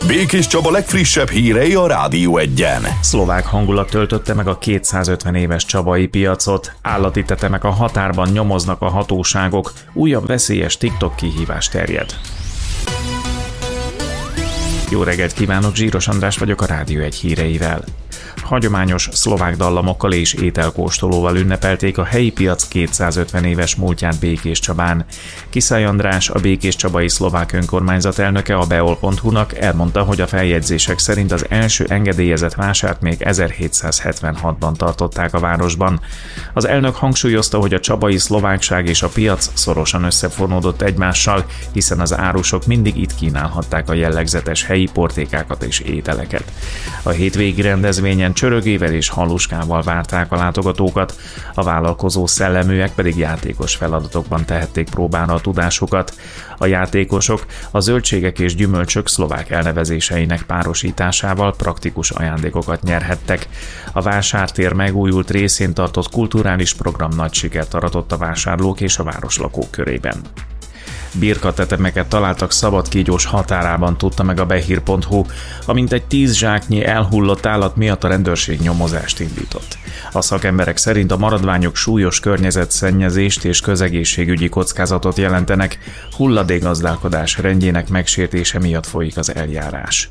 Békés Csaba legfrissebb hírei a Rádió Egyen. Szlovák hangulat töltötte meg a 250 éves csabai piacot. Állati tetemek a határban nyomoznak a hatóságok. Újabb veszélyes TikTok kihívás terjed. Jó reggelt kívánok, Zsíros András vagyok a Rádió Egy híreivel. Hagyományos szlovák dallamokkal és ételkóstolóval ünnepelték a helyi piac 250 éves múltját Békés Csabán. Kiszály András, a Békés Csabai Szlovák Önkormányzat elnöke a beol.hu-nak elmondta, hogy a feljegyzések szerint az első engedélyezett vásárt még 1776-ban tartották a városban. Az elnök hangsúlyozta, hogy a csabai szlovákság és a piac szorosan összefonódott egymással, hiszen az árusok mindig itt kínálhatták a jellegzetes helyi portékákat és ételeket. A hétvégi rendezvényen csörögével és haluskával várták a látogatókat, a vállalkozó szelleműek pedig játékos feladatokban tehették próbára a tudásukat. A játékosok a zöldségek és gyümölcsök szlovák elnevezéseinek párosításával praktikus ajándékokat nyerhettek. A vásártér megújult részén tartott kulturális program nagy sikert aratott a vásárlók és a városlakók körében. Birkatetemeket találtak Szabadkígyós határában, tudta meg a behír.hu, amint egy 10 zsáknyi elhullott állat miatt a rendőrség nyomozást indított. A szakemberek szerint a maradványok súlyos környezetszennyezést és közegészségügyi kockázatot jelentenek, hulladékgazdálkodás rendjének megsértése miatt folyik az eljárás.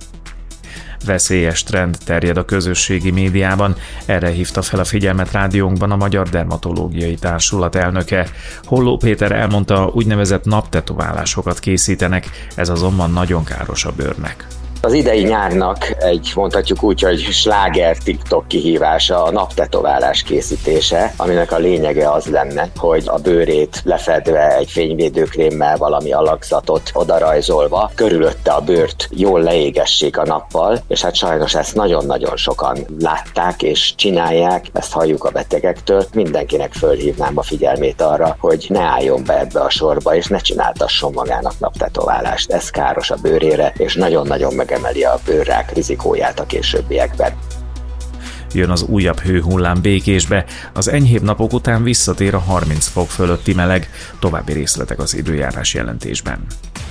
Veszélyes trend terjed a közösségi médiában, erre hívta fel a figyelmet rádiónkban a Magyar Dermatológiai Társulat elnöke. Holló Péter elmondta, úgynevezett naptetoválásokat készítenek, ez azonban nagyon káros a bőrnek. Az idei nyárnak mondhatjuk úgy, hogy sláger TikTok kihívása a naptetoválás készítése, aminek a lényege az lenne, hogy a bőrét lefedve egy fényvédőkrémmel valami alakzatot odarajzolva, körülötte a bőrt jól leégessék a nappal, és hát sajnos ezt nagyon-nagyon sokan látták és csinálják, ezt halljuk a betegektől. Mindenkinek fölhívnám a figyelmét arra, hogy ne álljon be ebbe a sorba, és ne csináltasson magának naptetoválást. Ez káros a bőrére, és nagyon-nagyon megemeli a bőrrák rizikóját a későbbiekben. Jön az újabb hőhullám Békésbe, az enyhébb napok után visszatér a 30 fok fölötti meleg, további részletek az időjárás jelentésben.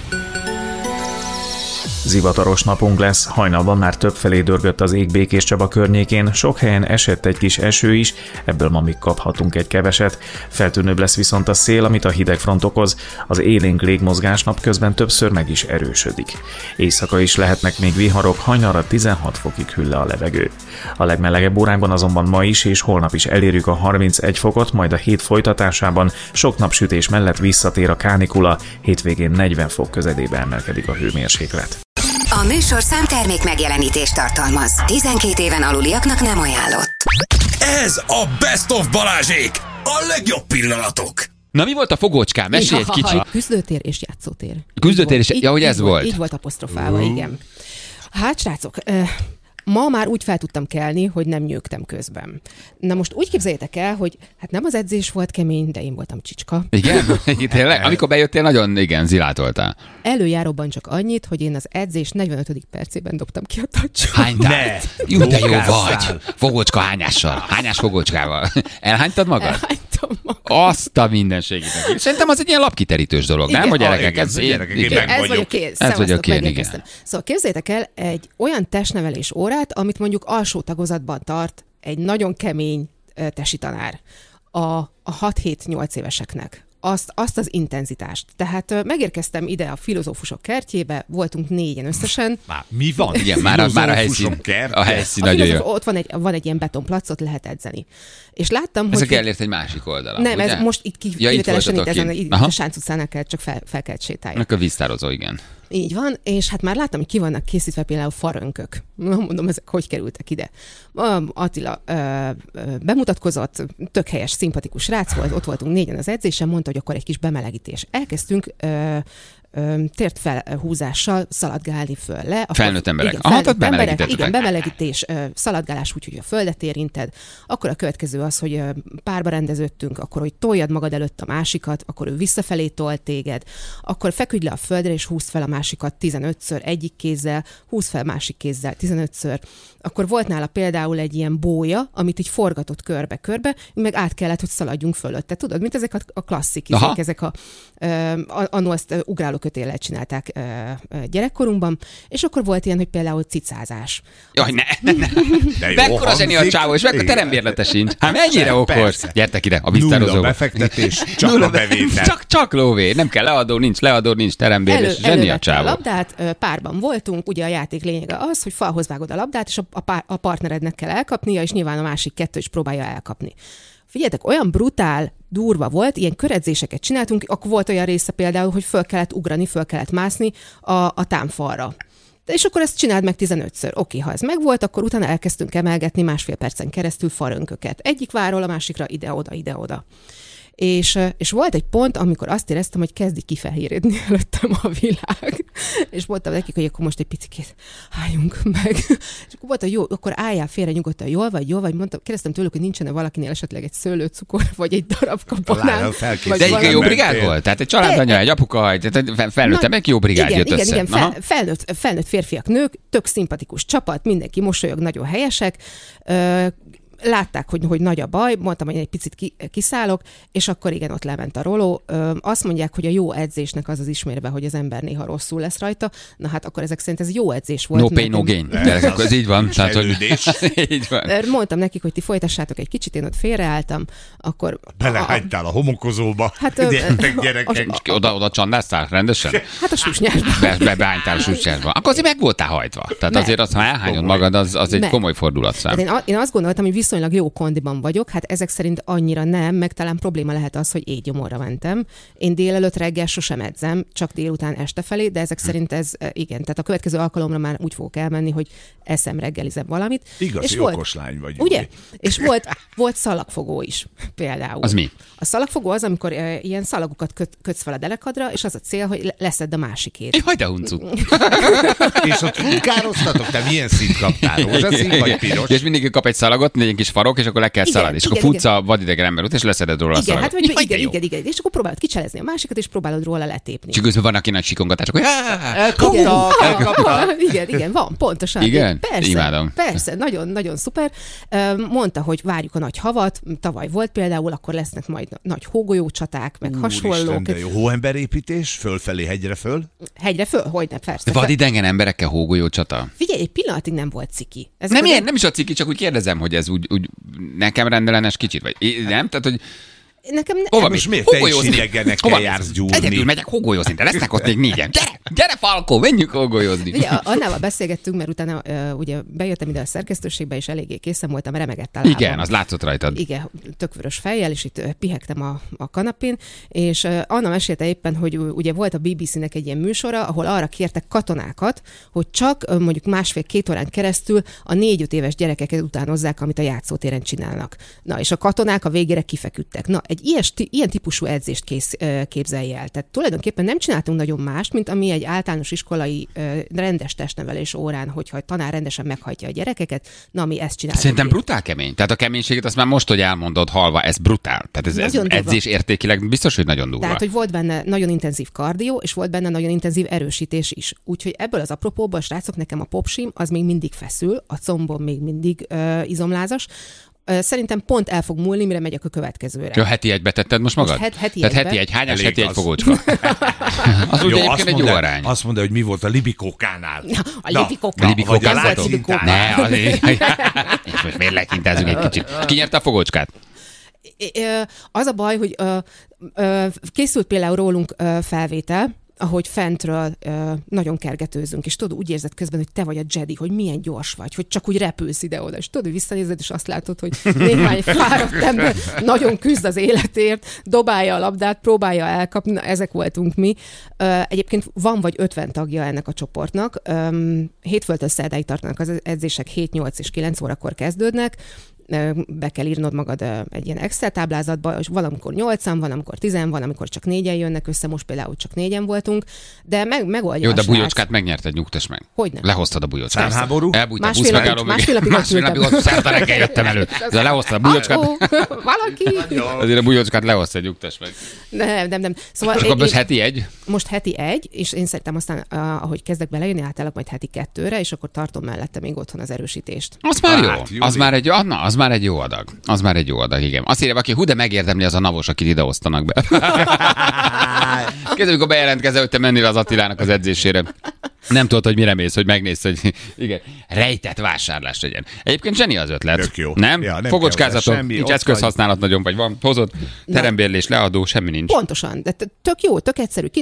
Zivataros napunk lesz, hajnalban már többfelé dörgött az ég Békés Csaba környékén, sok helyen esett egy kis eső is, ebből ma még kaphatunk egy keveset. Feltűnőbb lesz viszont a szél, amit a hidegfront okoz, az élénk légmozgás napközben többször meg is erősödik. Éjszaka is lehetnek még viharok, hajnalra 16 fokig hűl le a levegő. A legmelegebb órákban azonban ma is és holnap is elérjük a 31 fokot, majd a hét folytatásában sok napsütés mellett visszatér a kánikula, hétvégén 40 fok közelébe emelkedik a hőmérséklet. A műsorszám termék megjelenítést tartalmaz. 12 éven aluliaknak nem ajánlott. Ez a Best of Balázsék! A legjobb pillanatok! Na, mi volt a fogócskám? Mesélj egy kicsit. Küzdőtér és játszótér. Küzdőtér és... Ja, hogy ez volt. Így volt apostrofálva, igen. Hát, srácok... Ma már úgy fel tudtam kelni, hogy nem nyögtem közben. Na most úgy képzeljétek el, hogy hát nem az edzés volt kemény, de én voltam csicska. Igen? Tényleg? Amikor bejöttél, nagyon látoltál. Előjáróban csak annyit, hogy én az edzés 45. percében dobtam ki a tacsot. Hánytál? Jó, de jó vagy. Fogócska hányással. Hányás fogócskával. Elhánytad magad? Elhánytam magad. Azt a mindenségét. Szerintem az egy ilyen lapkiterítős dolog, igen, nem? Hogy gyerekek, ez vagyok én, igen. Szóval képzeljétek el egy olyan testnevelés órát, amit mondjuk alsó tagozatban tart egy nagyon kemény tesi tanár a 6-7-8 éveseknek. Azt az intenzitást. Tehát megérkeztem ide a filozófusok kertjébe, voltunk 4-en összesen. Mi van? Igen, már a helyszín nagyon jó. Ott van egy ilyen betonplacot, lehet edzeni. És láttam, ezek elért egy másik oldalon. Nem, ugye? ez most itt kivételesen itt a Sánc utcán kell csak fel kell sétálni. A víztározó, igen. Így van, és hát már láttam, hogy ki vannak készítve például farönkök. Mondom, ezek hogy kerültek ide. Attila bemutatkozott, tök helyes, szimpatikus srác volt, ott voltunk 4-en az edzésen, mondta, hogy akkor egy kis bemelegítés. Elkezdtünk tért felhúzással szaladgálni föl le. Felnőtt emberek. Igen, bemelegítés, szaladgálás úgy, hogy a földet érinted. Akkor a következő az, hogy párba rendeződtünk, akkor, hogy toljad magad előtt a másikat, akkor ő visszafelé tolt téged, akkor feküdj le a földre, és húzd fel a másikat 15-ször egyik kézzel, húzd fel másik kézzel 15-ször. Akkor volt nála például egy ilyen bója, amit így forgatott körbe-körbe, meg át kellett, hogy szaladjunk fölötte. Tudod, mint ezek a klasszik, ezek annó ezt ugráló hálókötéllel csinálták gyerekkorunkban, és akkor volt ilyen, hogy például cicázás. Jaj, ne. Mekkora zseni a csávó, és mekkora terembérlete sincs. Hát mennyire okos. Gyertek ide, a víztározóba. Nulla befektetés, csak a bevétel. Csak lóvé. Nem kell leadó, nincs terembérlés. Zseni a csávó. A labdát, párban voltunk, ugye a játék lényege az, hogy falhoz vágod a labdát, és a partnerednek kell elkapnia, és nyilván a másik kettő is próbálja elkapni. Figyeljetek, olyan brutál, durva volt, ilyen köredzéseket csináltunk, akkor volt olyan része például, hogy föl kellett ugrani, föl kellett mászni a támfalra. És akkor ezt csináld meg 15-ször. Oké, ha ez megvolt, akkor utána elkezdtünk emelgetni 1,5 percen keresztül farönköket. Egyik váról a másikra, ide-oda. És volt egy pont, amikor azt éreztem, hogy kezdik kifehéredni előttem a világ. És mondtam nekik, hogy akkor most egy picit álljunk meg. És akkor mondta, jó, akkor álljál félre nyugodtan, jól vagy. Mondtam, kérdeztem tőlük, hogy nincsen valakinél esetleg egy szőlőcukor, vagy egy darab kaponán. De egy jó brigád volt? Tehát egy családanya, egy apuka, felnőttem, egy jó brigád jött össze. Igen, felnőtt férfiak, nők, tök szimpatikus csapat, mindenki mosolyog, nagyon helyesek. Látták, hogy nagy a baj, mondtam, hogy egy picit kiszállok, és akkor igen, ott lement a roló. Azt mondják, hogy a jó edzésnek az ismérve, hogy az ember néha rosszul lesz rajta. Na hát akkor ezek szerint ez jó edzés volt. No pain, no gain. Ez így van. Így van. Mondtam nekik, hogy ti folytassátok egy kicsit, én ott félreálltam, akkor... Belehágytál a homokozóba. Hát, gyerekek. Oda csandáztál rendesen? Hát a susnyásba. Beánytál a susnyásba. Akkor azért meg voltál hajtva. Tehát azért azt, ha elhányod magad, az egy komoly fordulatszám. Én azt gondoltam, hogy viszonylag jó kondiban vagyok, hát ezek szerint annyira nem, meg talán probléma lehet az, hogy éjgyomorra mentem. Én délelőtt reggel sosem edzem, csak délután este felé, de ezek szerint ez igen. Tehát a következő alkalomra már úgy fogok elmenni, hogy eszem, reggelizem valamit. Igazi okos lány vagy. Ugye? És volt szalagfogó is például. Az mi? A szalagfogó az, amikor ilyen szalagokat kötsz fel a derekadra, és az a cél, hogy leszedd a másikét. Jaj, de huncu. És ott károztatok? Te milyen színt kaptál? Rózsaszín vagy piros? És mindig kap egy szalagot, egy kis farok, és akkor le kell szaladni. És akkor futsz a vadidegen ember út, és leszeded róla a szalagot. Igen. És akkor próbálod kicselezni a másikat, és próbálod róla letépni. És közben van, aki nagy sikongatás, akkor elkapta. Igen, van, pontosan. Igen? Persze, Imádom. Persze, nagyon szuper. Mondta, hogy várjuk a nagy havat, tavaly volt például, akkor lesznek majd nagy hógolyócsaták, meg hasonlók. De jó hóemberépítés, fölfelé, hegyre föl? Hegyre föl? Hogyne, persze. De vadidegen emberekkel hógolyó csata? Figyelj, egy pillanatig nem volt ciki. Nem is a ciki, csak úgy kérdezem, hogy ez úgy nekem rendellenes kicsit, vagy nem? Tehát, hogy nekem most miért te is idegenekkel jársz gyúrni? Egyedül megyek hógolyozni, de lesznek ott még 4-en. Gyere Falkó, menjünk hógolyozni. Ugye, Annával beszélgettünk, mert utána ugye bejöttem ide a szerkesztőségbe, és eléggé készen voltam, remegett a lábam. Igen, az látszott rajtad. Igen, tökvörös fejjel, és itt pihegtem a kanapén, és Anna mesélte éppen, hogy ugye volt a BBC-nek egy ilyen műsora, ahol arra kértek katonákat, hogy csak mondjuk 1,5-2 órán keresztül a 4-5 éves gyerekeket utánozzák, amit a játszótéren csinálnak. Na, és a katonák a végére kifeküdtek. Na, egy ilyen típusú edzést képzelj el. Tehát tulajdonképpen nem csináltunk nagyon mást, mint ami egy általános iskolai rendes testnevelés órán, hogyha a tanár rendesen meghajtja a gyerekeket, na mi ezt csináljuk. Szerintem brutál kemény. Tehát a keménységet azt már most, hogy elmondod halva, ez brutál. Tehát ez edzés értékileg biztos, hogy nagyon durva. Tehát, hogy volt benne nagyon intenzív kardió, és volt benne nagyon intenzív erősítés is. Úgyhogy ebből az apropóból, srácok, nekem a popsim az még mindig feszül, a combom még mindig izomlázas. Szerintem pont el fog múlni, mire megyek a következőre. Jó, heti egybe tetted most magad? Tehát heti egy hányás, heti egy fogócska. Az ugye egyébként egy jó arány. Azt mondja, hogy mi volt a libikókánál. A libikókánál. És most miért lekintázunk egy kicsit? Ki nyerte a fogócskát? Az a baj, hogy készült például rólunk felvétel, ahogy fentről nagyon kergetőzünk, és tudod, úgy érzed közben, hogy te vagy a Jedi, hogy milyen gyors vagy, hogy csak úgy repülsz ide-oda, és tudod, hogy visszanézed, és azt látod, hogy néhány fáradt ember nagyon küzd az életért, dobálja a labdát, próbálja elkapni, na, ezek voltunk mi. Egyébként van vagy 50 tagja ennek a csoportnak, hétfőtől szerdáig tartanak az edzések, 7, 8 és 9 órakor kezdődnek, be kell írnod magad egy ilyen Excel táblázatba, és valamikor 8-an, valamikor 10, van, amikor csak 4-en jönnek össze, most például csak 4-en voltunk, de megoldja. Jó, de a bujócskát megnyerted, nyugtass meg. Hogyne? Lehoztad a bujócskát. Számháború? Elbújtál buszmegálló másfél napig szerda reggel jöttem elő. De lehoztad a bujócskát. Valaki! Azért a bujócskát lehoztad, nyugtass meg. Nem. Szóval akkor most heti egy? Most heti egy, és én szerintem aztán, ahogy kezdek belejönni, átállok majd heti 2-re, és akkor tartom mellette még otthon az erősítést. Az már jó. Az már egy jó adag. Az már egy jó adag, igen. Azt írja, aki de megérdemli az a navos, akit idehoztanak be. Kezdve, amikor bejelentkezel, hogy te mennél az Attilának az edzésére. Nem tudod, hogy mire mész, hogy megnézd, hogy igen, rejtett vásárlás legyen. Egyébként zseni az ötlet. Tök jó. Nem? Ja, nem Fogocskázzatok, nincs eszközhasználat nagyon, vagy van, hozod, terembérlés, leadó, semmi nincs. Pontosan, de tök jó, tök egyszerű.